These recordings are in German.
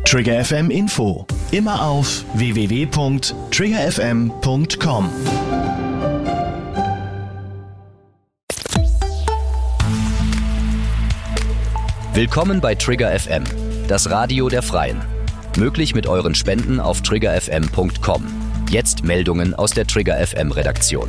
Trigger FM Info. Immer auf www.triggerfm.com. Willkommen bei Trigger FM, das Radio der Freien. Möglich mit euren Spenden auf triggerfm.com. Jetzt Meldungen aus der Trigger FM Redaktion.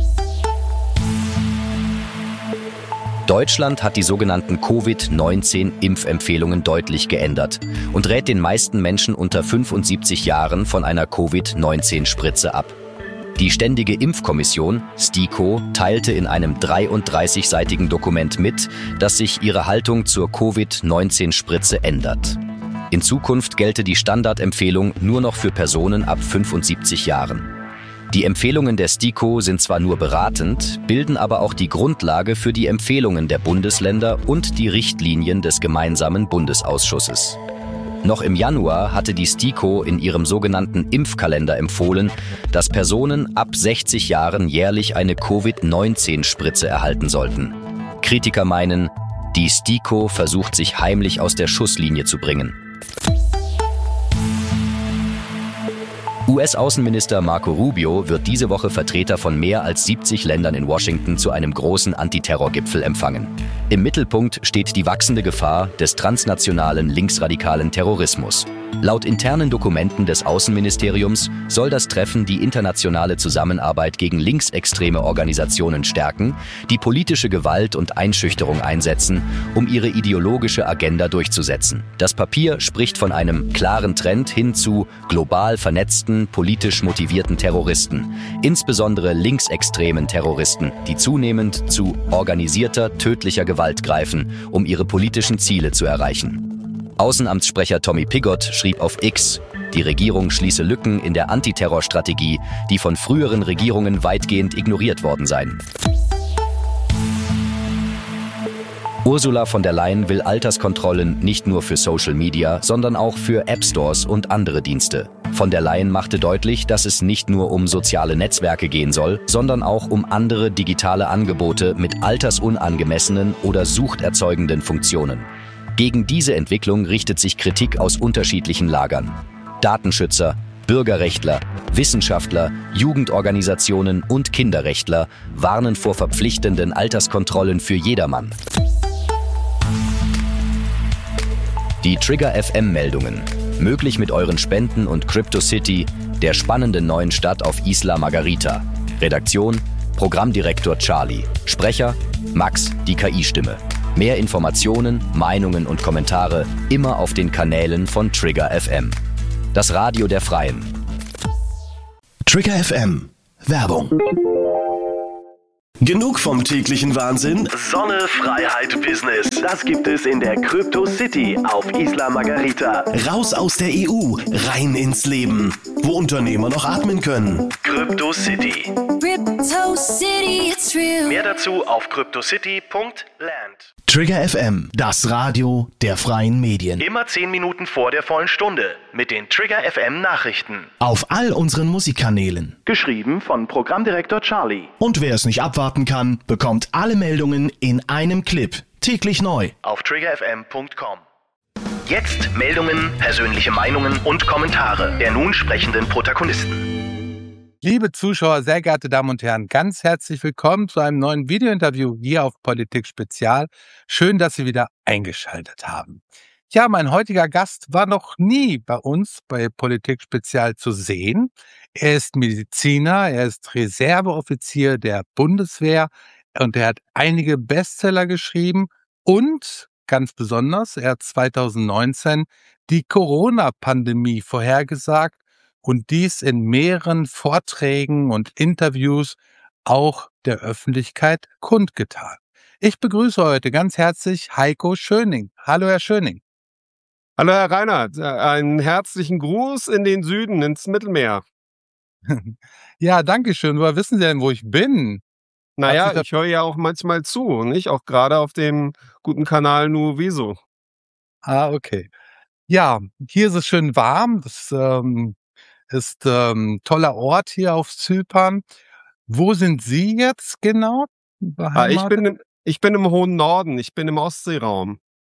Deutschland hat die sogenannten Covid-19-Impfempfehlungen deutlich geändert und rät den meisten Menschen unter 75 Jahren von einer Covid-19-Spritze ab. Die Ständige Impfkommission, STIKO, teilte in einem 33-seitigen Dokument mit, dass sich ihre Haltung zur Covid-19-Spritze ändert. In Zukunft gelte die Standardempfehlung nur noch für Personen ab 75 Jahren. Die Empfehlungen der STIKO sind zwar nur beratend, bilden aber auch die Grundlage für die Empfehlungen der Bundesländer und die Richtlinien des gemeinsamen Bundesausschusses. Noch im Januar hatte die STIKO in ihrem sogenannten Impfkalender empfohlen, dass Personen ab 60 Jahren jährlich eine Covid-19-Spritze erhalten sollten. Kritiker meinen, die STIKO versucht sich heimlich aus der Schusslinie zu bringen. US-Außenminister Marco Rubio wird diese Woche Vertreter von mehr als 70 Ländern in Washington zu einem großen Antiterrorgipfel empfangen. Im Mittelpunkt steht die wachsende Gefahr des transnationalen linksradikalen Terrorismus. Laut internen Dokumenten des Außenministeriums soll das Treffen die internationale Zusammenarbeit gegen linksextreme Organisationen stärken, die politische Gewalt und Einschüchterung einsetzen, um ihre ideologische Agenda durchzusetzen. Das Papier spricht von einem klaren Trend hin zu global vernetzten, politisch motivierten Terroristen, insbesondere linksextremen Terroristen, die zunehmend zu organisierter, tödlicher Gewalt greifen, um ihre politischen Ziele zu erreichen. Außenamtssprecher Tommy Pigott schrieb auf X, die Regierung schließe Lücken in der Antiterrorstrategie, die von früheren Regierungen weitgehend ignoriert worden seien. Ursula von der Leyen will Alterskontrollen nicht nur für Social Media, sondern auch für App-Stores und andere Dienste. Von der Leyen machte deutlich, dass es nicht nur um soziale Netzwerke gehen soll, sondern auch um andere digitale Angebote mit altersunangemessenen oder suchterzeugenden Funktionen. Gegen diese Entwicklung richtet sich Kritik aus unterschiedlichen Lagern. Datenschützer, Bürgerrechtler, Wissenschaftler, Jugendorganisationen und Kinderrechtler warnen vor verpflichtenden Alterskontrollen für jedermann. Die Trigger FM-Meldungen. Möglich mit euren Spenden und CryptoCity, der spannenden neuen Stadt auf Isla Margarita. Redaktion: Programmdirektor Charlie. Sprecher: Max, die KI-Stimme. Mehr Informationen, Meinungen und Kommentare immer auf den Kanälen von Trigger FM. Das Radio der Freien. Trigger FM. Werbung. Genug vom täglichen Wahnsinn? Sonne, Freiheit, Business. Das gibt es in der Crypto City auf Isla Margarita. Raus aus der EU, rein ins Leben. Wo Unternehmer noch atmen können. Crypto City. Crypto City, it's real. Mehr dazu auf cryptocity.land. Trigger FM, das Radio der freien Medien. Immer 10 Minuten vor der vollen Stunde mit den Trigger FM Nachrichten. Auf all unseren Musikkanälen. Geschrieben von Programmdirektor Charlie. Und wer es nicht abwarten kann, bekommt alle Meldungen in einem Clip. Täglich neu. Auf triggerfm.com. Jetzt Meldungen, persönliche Meinungen und Kommentare der nun sprechenden Protagonisten. Liebe Zuschauer, sehr geehrte Damen und Herren, ganz herzlich willkommen zu einem neuen Videointerview hier auf Politik Spezial. Schön, dass Sie wieder eingeschaltet haben. Ja, mein heutiger Gast war noch nie bei uns bei Politik Spezial zu sehen. Er ist Mediziner, er ist Reserveoffizier der Bundeswehr und er hat einige Bestseller geschrieben und ganz besonders, er hat 2019 die Corona-Pandemie vorhergesagt und dies in mehreren Vorträgen und Interviews auch der Öffentlichkeit kundgetan. Ich begrüße heute ganz herzlich Heiko Schöning. Hallo, Herr Schöning. Hallo, Herr Reinhardt. Einen herzlichen Gruß in den Süden, ins Mittelmeer. Ja, danke schön. Woher wissen Sie denn, wo ich bin? Naja, ich höre ja auch manchmal zu, nicht? Auch gerade auf dem guten Kanal Nuoviso. Ah, okay. Ja, hier ist es schön warm. Das ist toller Ort hier auf Zypern. Wo sind Sie jetzt genau? Ich bin im hohen Norden, ich bin im Ostseeraum.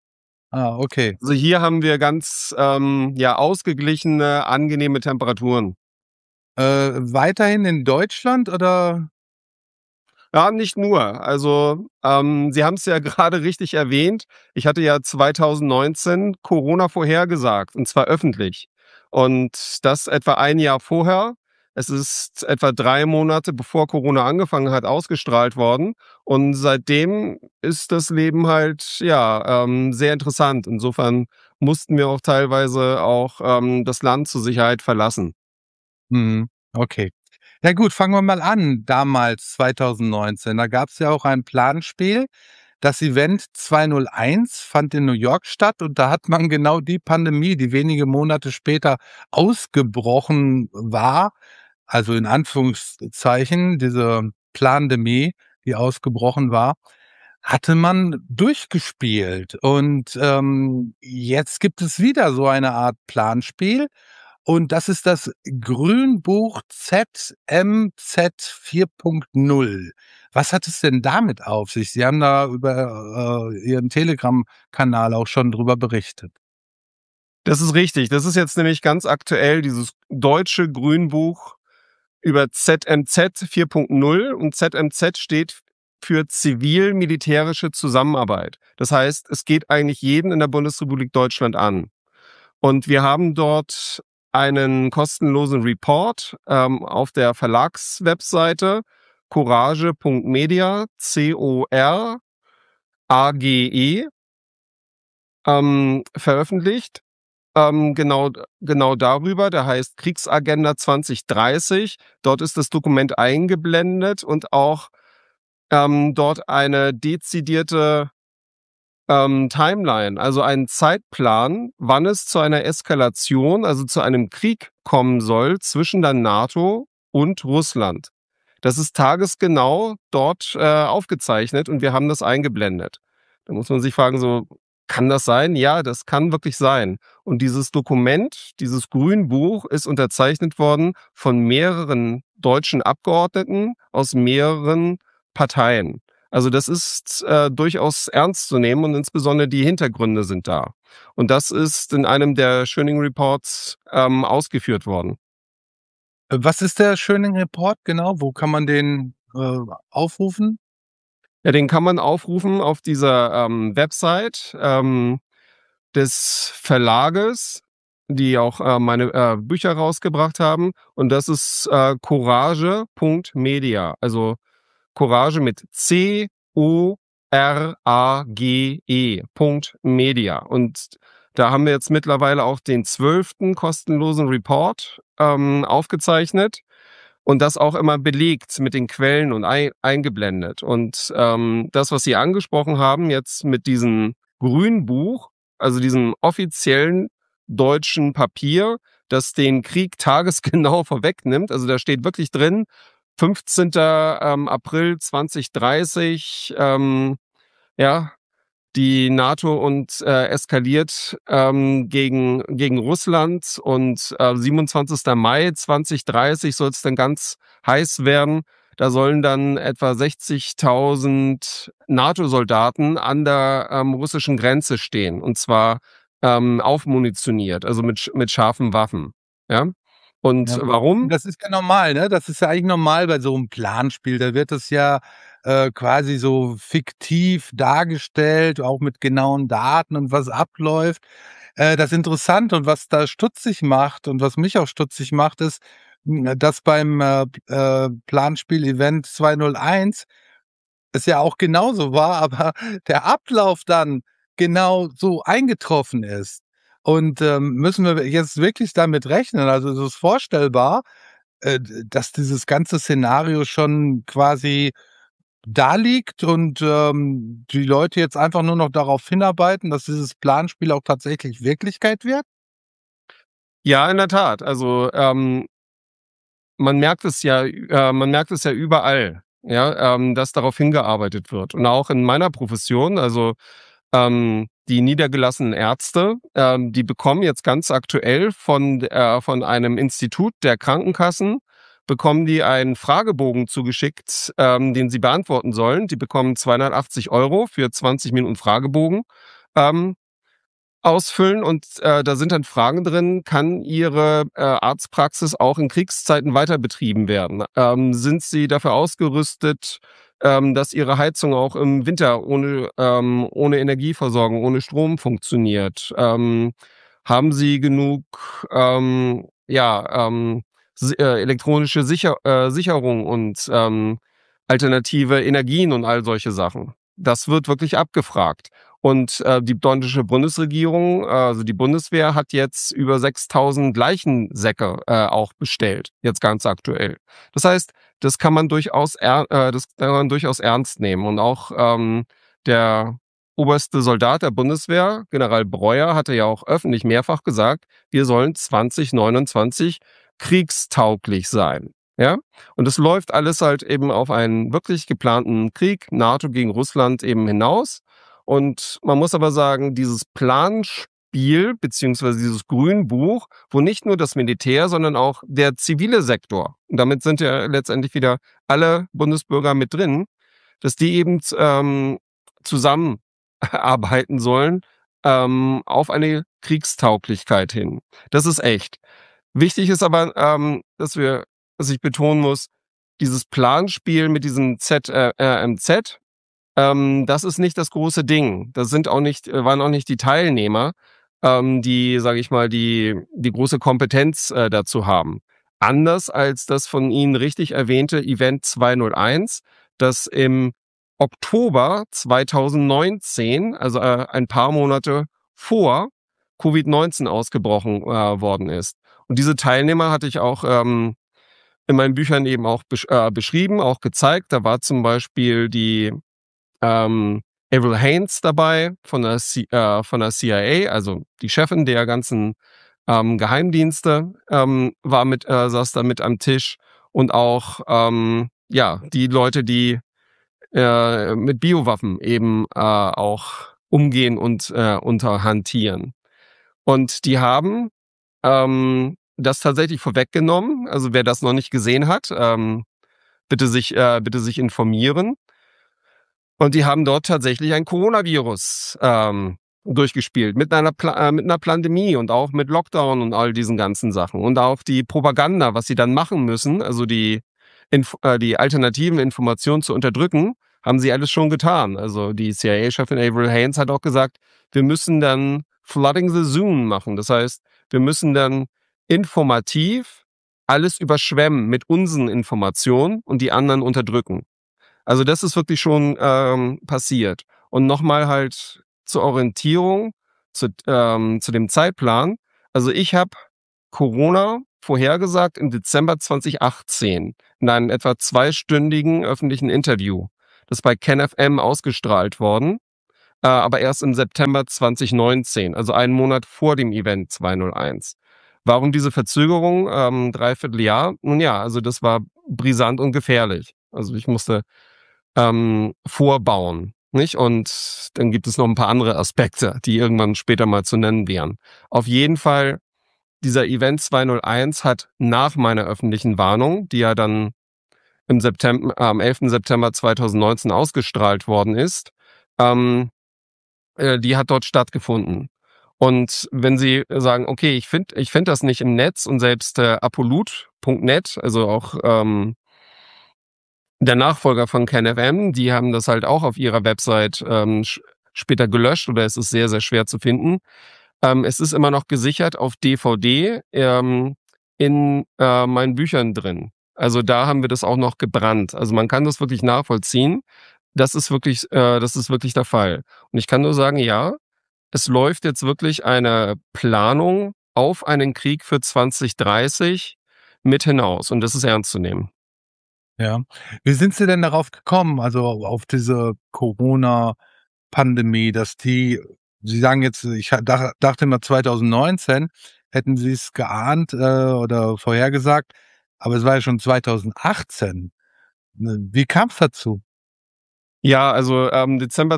Okay. Also hier haben wir ganz ausgeglichene, angenehme Temperaturen. Weiterhin in Deutschland oder? Ja, nicht nur. Also, Sie haben es ja gerade richtig erwähnt. Ich hatte ja 2019 Corona vorhergesagt, und zwar öffentlich. Und das etwa ein Jahr vorher. Es ist etwa 3 Monate, bevor Corona angefangen hat, ausgestrahlt worden. Und seitdem ist das Leben halt, sehr interessant. Insofern mussten wir auch teilweise auch, das Land zur Sicherheit verlassen. Mhm, okay. Ja gut, fangen wir mal an. Damals 2019, da gab es ja auch ein Planspiel. Das Event 201 fand in New York statt und da hat man genau die Pandemie, die wenige Monate später ausgebrochen war, also in Anführungszeichen, diese Plandemie, die ausgebrochen war, hatte man durchgespielt. Und jetzt gibt es wieder so eine Art Planspiel. Und das ist das Grünbuch ZMZ 4.0. Was hat es denn damit auf sich? Sie haben da über Ihren Telegram-Kanal auch schon drüber berichtet. Das ist richtig. Das ist jetzt nämlich ganz aktuell dieses deutsche Grünbuch über ZMZ 4.0, und ZMZ steht für zivil-militärische Zusammenarbeit. Das heißt, es geht eigentlich jeden in der Bundesrepublik Deutschland an. Und wir haben dort einen kostenlosen Report auf der Verlagswebseite corage.media, CORAGE, veröffentlicht. Genau darüber, der heißt Kriegsagenda 2030. Dort ist das Dokument eingeblendet und auch dort eine dezidierte Timeline, also einen Zeitplan, wann es zu einer Eskalation, also zu einem Krieg kommen soll zwischen der NATO und Russland. Das ist tagesgenau dort aufgezeichnet und wir haben das eingeblendet. Da muss man sich fragen, so, kann das sein? Ja, das kann wirklich sein. Und dieses Dokument, dieses Grünbuch, ist unterzeichnet worden von mehreren deutschen Abgeordneten aus mehreren Parteien. Also das ist durchaus ernst zu nehmen und insbesondere die Hintergründe sind da. Und das ist in einem der Schöning Reports ausgeführt worden. Was ist der Schöning Report genau? Wo kann man den aufrufen? Ja, den kann man aufrufen auf dieser Website des Verlages, die auch meine Bücher rausgebracht haben. Und das ist corage.media. Also Corage mit CORAGE.media. Und da haben wir jetzt mittlerweile auch den 12. kostenlosen Report aufgezeichnet und das auch immer belegt mit den Quellen und eingeblendet. Und das, was Sie angesprochen haben jetzt mit diesem Grünbuch, also diesem offiziellen deutschen Papier, das den Krieg tagesgenau vorwegnimmt, also da steht wirklich drin, 15. April 2030, die NATO eskaliert gegen Russland und 27. Mai 2030 soll es dann ganz heiß werden. Da sollen dann etwa 60.000 NATO-Soldaten an der russischen Grenze stehen, und zwar aufmunitioniert, also mit scharfen Waffen. Ja? Und Ja, warum? das ist ja normal, ne? Das ist ja eigentlich normal bei so einem Planspiel. Da wird das ja quasi so fiktiv dargestellt, auch mit genauen Daten und was abläuft. Das Interessante und was da stutzig macht und was mich auch stutzig macht, ist, dass beim Planspiel-Event 201 es ja auch genauso war, aber der Ablauf dann genau so eingetroffen ist. Und müssen wir jetzt wirklich damit rechnen? Also es ist vorstellbar, dass dieses ganze Szenario schon quasi da liegt und die Leute jetzt einfach nur noch darauf hinarbeiten, dass dieses Planspiel auch tatsächlich Wirklichkeit wird? Ja, in der Tat. Also man merkt es ja überall, ja, dass darauf hingearbeitet wird. Und auch in meiner Profession, also die niedergelassenen Ärzte, die bekommen jetzt ganz aktuell von einem Institut der Krankenkassen, bekommen die einen Fragebogen zugeschickt, den sie beantworten sollen. Die bekommen 280 € für 20 Minuten Fragebogen. Ähm, ausfüllen und da sind dann Fragen drin, kann Ihre Arztpraxis auch in Kriegszeiten weiter betrieben werden? Sind Sie dafür ausgerüstet, dass Ihre Heizung auch im Winter ohne Energieversorgung, ohne Strom funktioniert? Haben Sie genug elektronische Sicherung und alternative Energien und all solche Sachen? Das wird wirklich abgefragt. Und die deutsche Bundesregierung, also die Bundeswehr, hat jetzt über 6.000 Leichensäcke auch bestellt, jetzt ganz aktuell. Das heißt, das kann man durchaus ernst nehmen. Und auch der oberste Soldat der Bundeswehr, General Breuer, hatte ja auch öffentlich mehrfach gesagt, wir sollen 2029 kriegstauglich sein. Ja? Und es läuft alles halt eben auf einen wirklich geplanten Krieg, NATO gegen Russland eben hinaus. Und man muss aber sagen, dieses Planspiel beziehungsweise dieses Grünbuch, wo nicht nur das Militär, sondern auch der zivile Sektor, und damit sind ja letztendlich wieder alle Bundesbürger mit drin, dass die eben zusammenarbeiten sollen auf eine Kriegstauglichkeit hin. Das ist echt. Wichtig ist aber, dass ich betonen muss, dieses Planspiel mit diesem ZRMZ, das ist nicht das große Ding. Das waren auch nicht die Teilnehmer, die, sage ich mal, die große Kompetenz dazu haben. Anders als das von Ihnen richtig erwähnte Event 201, das im Oktober 2019, also ein paar Monate vor Covid-19 ausgebrochen worden ist. Und diese Teilnehmer hatte ich auch in meinen Büchern eben auch beschrieben, auch gezeigt. Da war zum Beispiel die Avril Haines dabei von der CIA, also die Chefin der ganzen Geheimdienste, saß da mit am Tisch, und auch die Leute, die mit Biowaffen eben auch umgehen und unterhantieren. Und die haben das tatsächlich vorweggenommen. Also wer das noch nicht gesehen hat, bitte sich informieren. Und die haben dort tatsächlich ein Coronavirus durchgespielt mit einer Pandemie und auch mit Lockdown und all diesen ganzen Sachen. Und auch die Propaganda, was sie dann machen müssen, also die alternativen Informationen zu unterdrücken, haben sie alles schon getan. Also die CIA-Chefin Avril Haines hat auch gesagt, wir müssen dann Flooding the Zone machen. Das heißt, wir müssen dann informativ alles überschwemmen mit unseren Informationen und die anderen unterdrücken. Also das ist wirklich schon passiert. Und nochmal halt zur Orientierung, zu dem Zeitplan. Also ich habe Corona vorhergesagt im Dezember 2018 in einem etwa 2-stündigen öffentlichen Interview. Das ist bei KenFM ausgestrahlt worden, aber erst im September 2019, also einen Monat vor dem Event 201. Warum diese Verzögerung? 3/4 Jahr? Nun ja, also das war brisant und gefährlich. Also ich musste vorbauen, nicht? Und dann gibt es noch ein paar andere Aspekte, die irgendwann später mal zu nennen wären. Auf jeden Fall, dieser Event 201 hat nach meiner öffentlichen Warnung, die ja dann am 11. September 2019 ausgestrahlt worden ist, die hat dort stattgefunden. Und wenn Sie sagen, okay, ich find das nicht im Netz, und selbst apolut.net, also auch der Nachfolger von KenFM, die haben das halt auch auf ihrer Website später gelöscht, oder es ist sehr, sehr schwer zu finden. Es ist immer noch gesichert auf DVD in meinen Büchern drin. Also da haben wir das auch noch gebrannt. Also man kann das wirklich nachvollziehen. Das ist wirklich der Fall. Und ich kann nur sagen, ja, es läuft jetzt wirklich eine Planung auf einen Krieg für 2030 mit hinaus. Und das ist ernst zu nehmen. Ja. Wie sind Sie denn darauf gekommen, also auf diese Corona-Pandemie, Sie sagen jetzt, ich dachte immer 2019 hätten Sie es geahnt oder vorhergesagt, aber es war ja schon 2018. Wie kam es dazu? Ja, also Dezember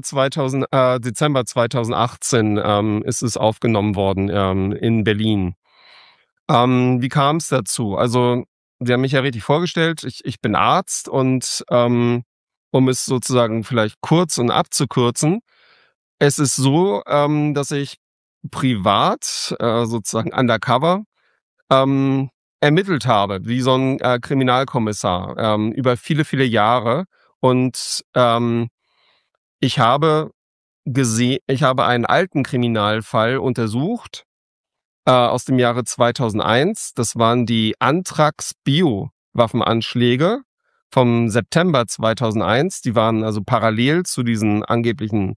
2018 ist es aufgenommen worden in Berlin. Wie kam es dazu? Also Sie haben mich ja richtig vorgestellt. Ich bin Arzt, und um es sozusagen vielleicht kurz und abzukürzen, es ist so, dass ich privat, sozusagen undercover, ermittelt habe, wie so ein Kriminalkommissar, über viele, viele Jahre. Und ich habe einen alten Kriminalfall untersucht, aus dem Jahre 2001. Das waren die Anthrax-Biowaffenanschläge vom September 2001. Die waren also parallel zu diesen angeblichen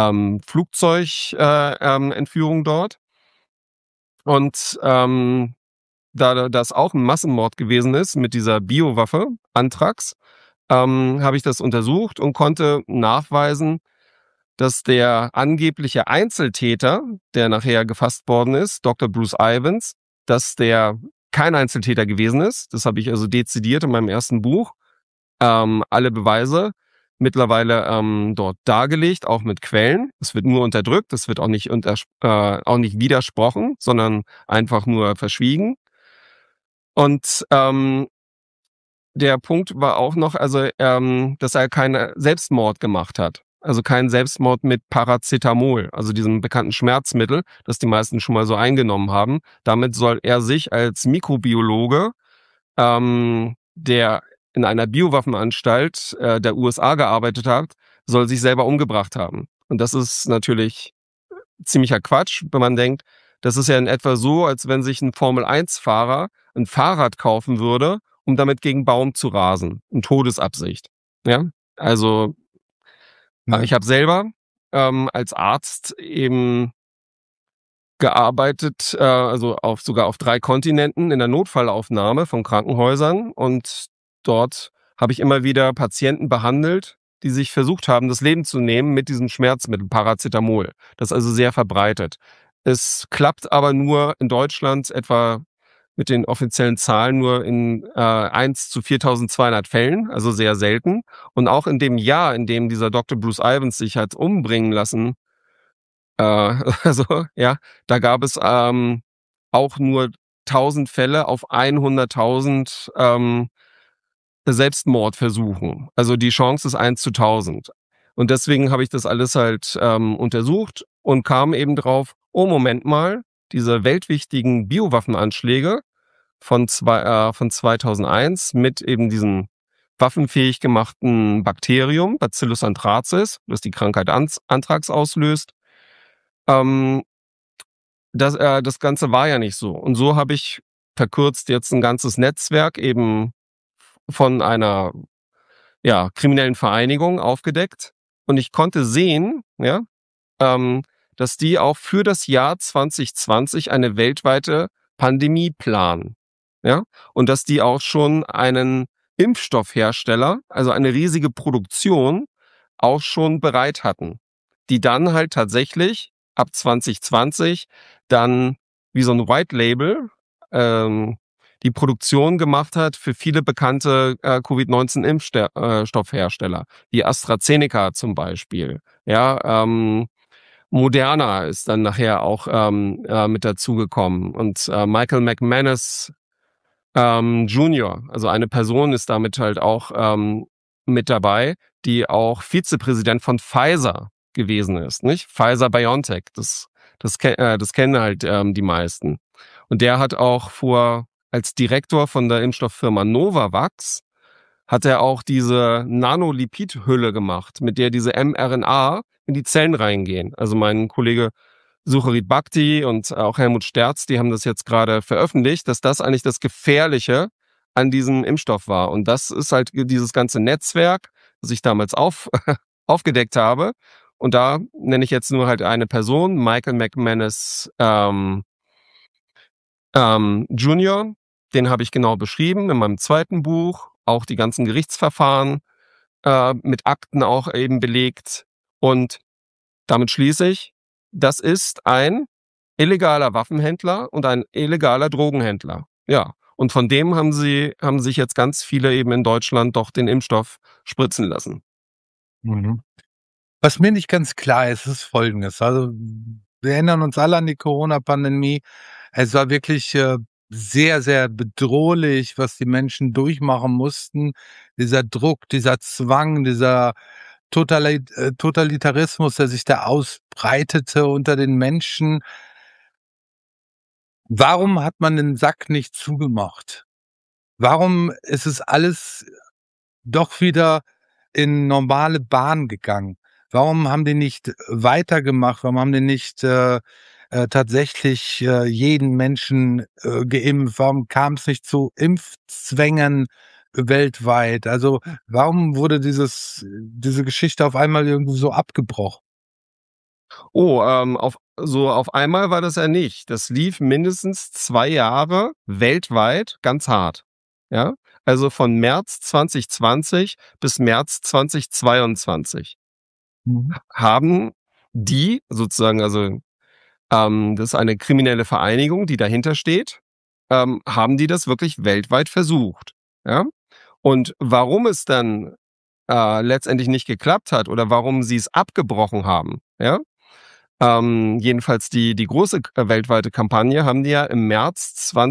Flugzeugentführungen dort. Und da das auch ein Massenmord gewesen ist mit dieser Biowaffe, Anthrax, habe ich das untersucht und konnte nachweisen, dass der angebliche Einzeltäter, der nachher gefasst worden ist, Dr. Bruce Ivins, dass der kein Einzeltäter gewesen ist. Das habe ich also dezidiert in meinem ersten Buch. Alle Beweise mittlerweile dort dargelegt, auch mit Quellen. Es wird nur unterdrückt, es wird auch nicht widersprochen, sondern einfach nur verschwiegen. Und der Punkt war auch noch, also dass er keinen Selbstmord gemacht hat. Also keinen Selbstmord mit Paracetamol, also diesem bekannten Schmerzmittel, das die meisten schon mal so eingenommen haben. Damit soll er sich als Mikrobiologe, der in einer Biowaffenanstalt der USA gearbeitet hat, soll sich selber umgebracht haben. Und das ist natürlich ziemlicher Quatsch, wenn man denkt, das ist ja in etwa so, als wenn sich ein Formel-1-Fahrer ein Fahrrad kaufen würde, um damit gegen Baum zu rasen, in Todesabsicht. Ja, also ich habe selber als Arzt eben gearbeitet, also sogar auf 3 Kontinenten in der Notfallaufnahme von Krankenhäusern, und dort habe ich immer wieder Patienten behandelt, die sich versucht haben, das Leben zu nehmen mit diesem Schmerzmittel Paracetamol. Das ist also sehr verbreitet. Es klappt aber nur in Deutschland etwa mit den offiziellen Zahlen nur in 1 zu 4.200 Fällen, also sehr selten. Und auch in dem Jahr, in dem dieser Dr. Bruce Ivins sich hat umbringen lassen, also ja, da gab es auch nur 1.000 Fälle auf 100.000 Selbstmordversuchen. Also die Chance ist 1 zu 1.000. Und deswegen habe ich das alles halt untersucht und kam eben drauf, oh Moment mal, diese weltwichtigen Biowaffenanschläge von 2001 mit eben diesem waffenfähig gemachten Bakterium, Bacillus anthracis, das die Krankheit Anthrax auslöst. Das Ganze war ja nicht so. Und so habe ich verkürzt jetzt ein ganzes Netzwerk eben von einer kriminellen Vereinigung aufgedeckt. Und ich konnte sehen, dass die auch für das Jahr 2020 eine weltweite Pandemie planen. Ja? Und dass die auch schon einen Impfstoffhersteller, also eine riesige Produktion, auch schon bereit hatten, die dann halt tatsächlich ab 2020 dann wie so ein White Label die Produktion gemacht hat für viele bekannte Covid-19-Impfstoffhersteller, wie AstraZeneca zum Beispiel. Ja, Moderna ist dann nachher auch mit dazugekommen, und Michael McManus Junior, also eine Person ist damit halt auch mit dabei, die auch Vizepräsident von Pfizer gewesen ist, nicht? Pfizer-BioNTech, das kennen halt die meisten. Und der hat auch als Direktor von der Impfstofffirma Novavax, hat er auch diese Nanolipid-Hülle gemacht, mit der diese mRNA in die Zellen reingehen. Also mein Kollege Sucharit Bhakdi und auch Helmut Sterz, die haben das jetzt gerade veröffentlicht, dass das eigentlich das Gefährliche an diesem Impfstoff war. Und das ist halt dieses ganze Netzwerk, das ich damals aufgedeckt habe. Und da nenne ich jetzt nur halt eine Person, Michael McManus Junior. Den habe ich genau beschrieben in meinem zweiten Buch. Auch die ganzen Gerichtsverfahren mit Akten auch eben belegt. Und damit schließe ich, das ist ein illegaler Waffenhändler und ein illegaler Drogenhändler. Ja, und von dem haben sich jetzt ganz viele eben in Deutschland doch den Impfstoff spritzen lassen. Mhm. Was mir nicht ganz klar ist Folgendes. Also wir erinnern uns alle an die Corona-Pandemie. Es war wirklich sehr, sehr bedrohlich, was die Menschen durchmachen mussten. Dieser Druck, dieser Zwang, dieser Totalitarismus, der sich da ausbreitete unter den Menschen. Warum hat man den Sack nicht zugemacht? Warum ist es alles doch wieder in normale Bahn gegangen? Warum haben die nicht weitergemacht? Warum haben die nicht tatsächlich jeden Menschen geimpft? Warum kam es nicht zu Impfzwängen weltweit? Also warum wurde diese Geschichte auf einmal irgendwie so abgebrochen? Oh, auf einmal war das ja nicht. Das lief mindestens 2 Jahre weltweit ganz hart, ja? Also, von März 2020 bis März 2022 Mhm. haben die sozusagen das ist eine kriminelle Vereinigung, die dahinter steht, haben die das wirklich weltweit versucht, ja? Und warum es dann, letztendlich nicht geklappt hat oder warum sie es abgebrochen haben, ja? Jedenfalls die große weltweite Kampagne haben die ja im März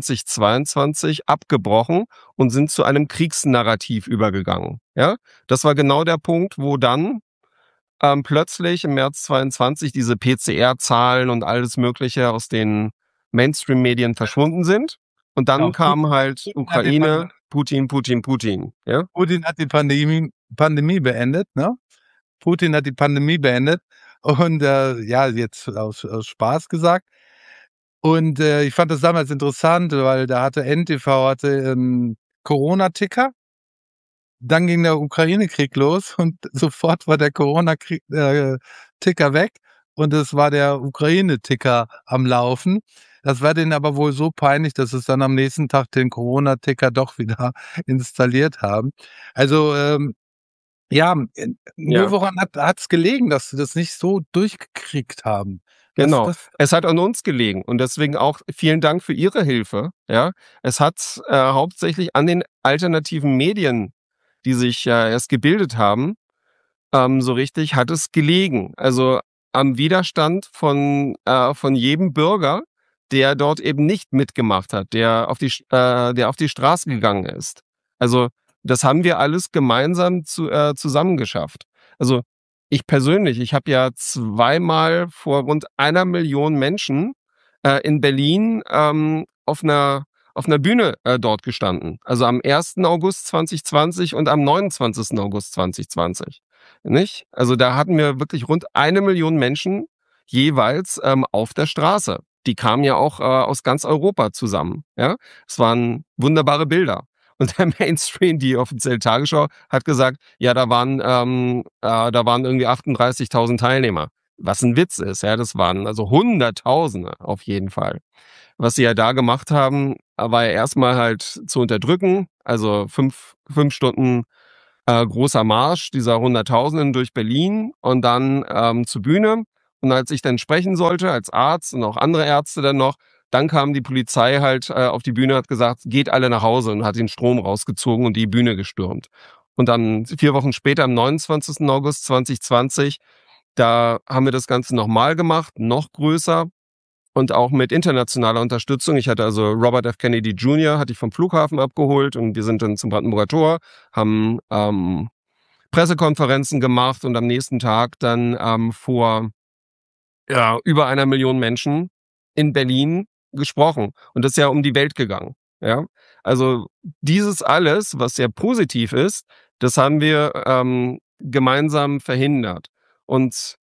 2022 abgebrochen und sind zu einem Kriegsnarrativ übergegangen, ja? Das war genau der Punkt, wo dann, plötzlich im März 22 diese PCR-Zahlen und alles Mögliche aus den Mainstream-Medien verschwunden sind. Und dann Genau, kam halt Putin hat die Ukraine, Putin, Putin, Putin, ja? Putin hat die Pandemie beendet, ne? Putin hat die Pandemie beendet und, ja, jetzt aus Spaß gesagt. Und, ich fand das damals interessant, weil da hatte NTV 'n Corona-Ticker, dann ging der Ukraine-Krieg los und sofort war der Corona-Krieg Ticker weg und es war der Ukraine-Ticker am Laufen. Das war denen aber wohl so peinlich, dass es dann am nächsten Tag den Corona-Ticker doch wieder installiert haben. Also, ja, nur Ja. woran hat's gelegen, dass sie das nicht so durchgekriegt haben? Das Genau. das Es hat an uns gelegen und deswegen auch vielen Dank für Ihre Hilfe, ja? Es hat, hauptsächlich an den alternativen Medien, die sich ja erst gebildet haben, so richtig hat es gelegen. Also, am Widerstand von jedem Bürger, der dort eben nicht mitgemacht hat, der auf die Straße gegangen ist. Also, das haben wir alles gemeinsam zusammen geschafft. Also, ich persönlich, ich habe ja zweimal vor rund 1 Million Menschen, in Berlin, auf 'ner Bühne, dort gestanden. Also, am 1. August 2020 und am 29. August 2020. Nicht? Also, da hatten wir wirklich rund 1 Million Menschen jeweils, auf der Straße. Die kamen ja auch, aus ganz Europa zusammen, ja? Es waren wunderbare Bilder. Und der Mainstream, die offizielle Tagesschau, hat gesagt: „Ja, da waren irgendwie 38.000 Teilnehmer." Was ein Witz ist, ja? Das waren also Hunderttausende auf jeden Fall. Was sie ja da gemacht haben, war ja erst mal halt zu unterdrücken, also 5 Stunden großer Marsch dieser Hunderttausenden durch Berlin und dann, zur Bühne. Und als ich dann sprechen sollte als Arzt und auch andere Ärzte dann noch, dann kam die Polizei halt, auf die Bühne, hat gesagt: „Geht alle nach Hause" und hat den Strom rausgezogen und die Bühne gestürmt. Und dann 4 Wochen später, am 29. August 2020, da haben wir das Ganze noch mal gemacht, noch größer und auch mit internationaler Unterstützung. Ich hatte also Robert F. Kennedy Jr. hatte ich vom Flughafen abgeholt und wir sind dann zum Brandenburger Tor, haben, Pressekonferenzen gemacht und am nächsten Tag dann, vor, ja, über 1 Million Menschen in Berlin gesprochen. Und das ist ja um die Welt gegangen, ja? Also, dieses alles, was sehr positiv ist, das haben wir, gemeinsam verhindert. Und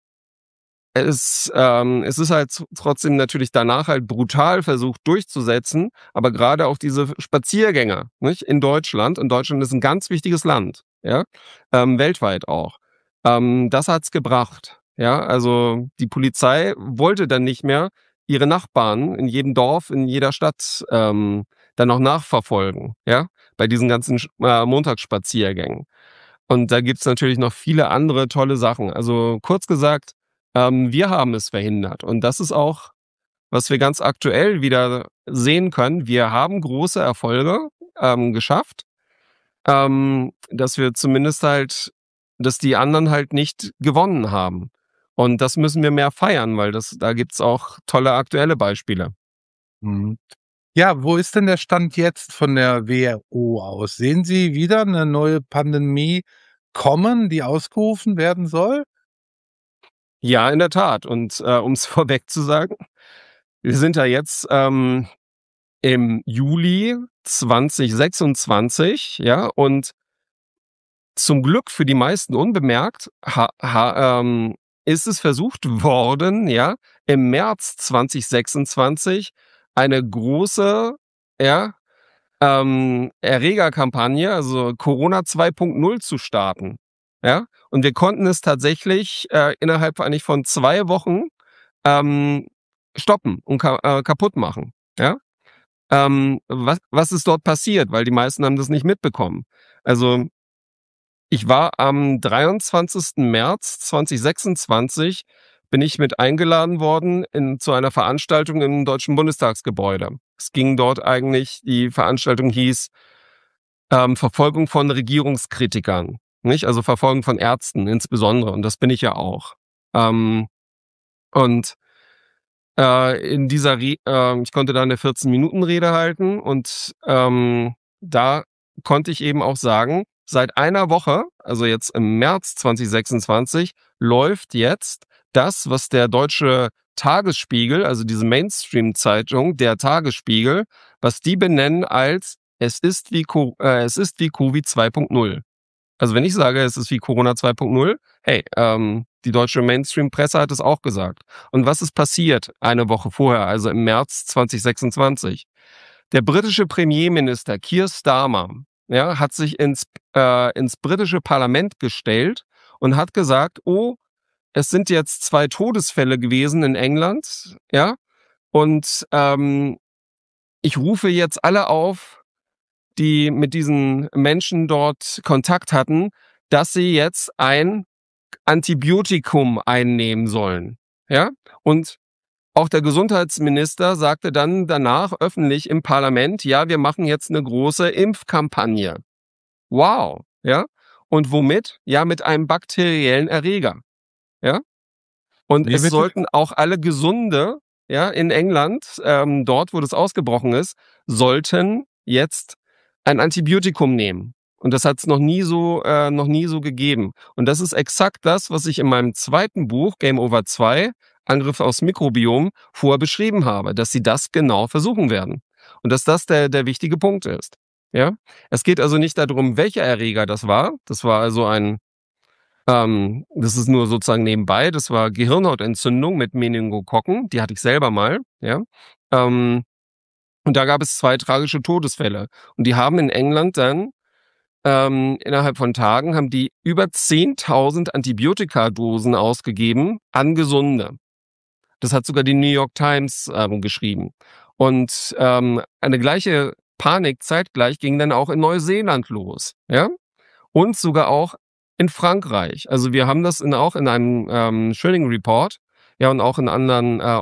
es ist halt trotzdem natürlich danach halt brutal versucht durchzusetzen, aber gerade auch diese Spaziergänge, nicht, in Deutschland, und Deutschland ist ein ganz wichtiges Land, ja, weltweit auch. Das hat's gebracht, ja? Also, die Polizei wollte dann nicht mehr ihre Nachbarn in jedem Dorf, in jeder Stadt, dann noch nachverfolgen, ja, bei diesen ganzen Montagsspaziergängen. Und da gibt's natürlich noch viele andere tolle Sachen. Also, kurz gesagt, wir haben es verhindert. Und das ist auch, was wir ganz aktuell wieder sehen können. Wir haben große Erfolge, geschafft, dass wir zumindest halt dass die anderen halt nicht gewonnen haben. Und das müssen wir mehr feiern, weil da gibt's auch tolle aktuelle Beispiele. mhm. Ja, wo ist denn der Stand jetzt von der WHO aus? Sehen Sie wieder eine neue Pandemie kommen, die ausgerufen werden soll? Ja, in der Tat. Und, um's vorweg zu sagen, wir sind da jetzt, im Juli 2026, ja, und zum Glück für die meisten unbemerkt ist es versucht worden, ja, im März 2026 eine große, ja, Erregerkampagne, also Corona 2.0 zu starten, ja, und wir konnten es tatsächlich innerhalb eigentlich von 2 Wochen stoppen und kaputt machen, ja. Was ist dort passiert? Weil die meisten haben das nicht mitbekommen. Also ich war am 23. März 2026 bin ich mit eingeladen worden zu einer Veranstaltung im Deutschen Bundestagsgebäude. Es ging dort eigentlich, die Veranstaltung hieß Verfolgung von Regierungskritikern, nicht? Also Verfolgung von Ärzten insbesondere, und das bin ich ja auch. Und in dieser ich konnte da eine 14-Minuten-Rede halten und da konnte ich eben auch sagen, seit einer Woche, also jetzt im März 2026, läuft jetzt das, was der deutsche Tagesspiegel, also diese Mainstream-Zeitung, der Tagesspiegel, was die benennen als es ist wie Covid 2.0. Also wenn ich sage, es ist wie Corona 2.0, hey, die deutsche Mainstream-Presse hat es auch gesagt. Und was ist passiert eine Woche vorher, also im März 2026? Der britische Premierminister Keir Starmer, ja, hat sich ins britische Parlament gestellt und hat gesagt, oh, es sind jetzt 2 Todesfälle gewesen in England, ja, und ich rufe jetzt alle auf, die mit diesen Menschen dort Kontakt hatten, dass sie jetzt ein Antibiotikum einnehmen sollen, ja, und auch der Gesundheitsminister sagte dann danach öffentlich im Parlament, ja, wir machen jetzt eine große Impfkampagne. Wow, ja. Und womit? Ja, mit einem bakteriellen Erreger, ja. Und es sollten auch alle Gesunde, ja, in England, dort, wo das ausgebrochen ist, sollten jetzt ein Antibiotikum nehmen. Und das hat es noch nie so gegeben. Und das ist exakt das, was ich in meinem zweiten Buch, Game Over 2, Angriff aufs Mikrobiom, vorher beschrieben habe, dass sie das genau versuchen werden. Und dass das der wichtige Punkt ist. Ja? Es geht also nicht darum, welcher Erreger das war. Das war also das ist nur sozusagen nebenbei, das war Gehirnhautentzündung mit Meningokokken, die hatte ich selber mal. Ja? Und da gab es 2 tragische Todesfälle. Und die haben in England dann innerhalb von Tagen haben die über 10.000 Antibiotikadosen ausgegeben an Gesunde. Das hat sogar die New York Times geschrieben. Und eine gleiche Panik zeitgleich ging dann auch in Neuseeland los, ja, und sogar auch in Frankreich. Also wir haben das auch in einem Schöning Report, ja, und auch in anderen